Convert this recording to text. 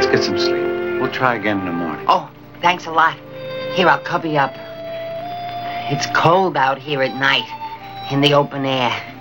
Let's get some sleep. We'll try again in the morning. Oh, thanks a lot. Here, I'll cover you up. It's cold out here at night, in the open air.